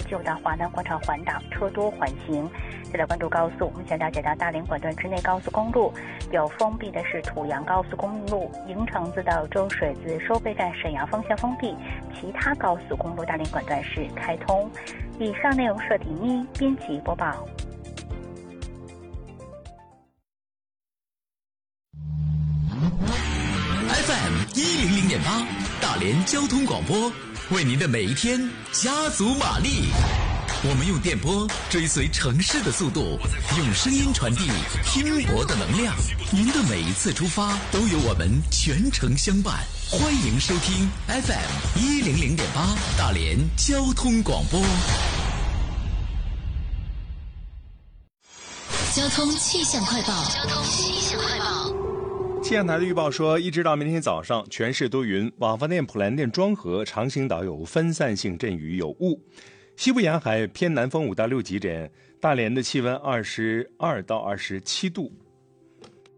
就到华南广场环岛，车多缓行。再来关注高速，我们先了解到大连管段之内高速公路有封闭的是土阳高速公路营城子到周水子收费站沈阳方向封闭，其他高速公路大连管段是开通。以上内容是婷一编辑播报。 FM100.8大连交通广播，为您的每一天加足马力。我们用电波追随城市的速度，用声音传递拼搏的能量。您的每一次出发都有我们全程相伴。欢迎收听 FM100.8大连交通广播。 交通气象快报。 气象台的预报说，一直到明天早上，全市多云，广发店、普兰店、庄河、长兴岛有分散性阵雨，有雾。西部沿海偏南风5到6级阵，大连的气温22到27度。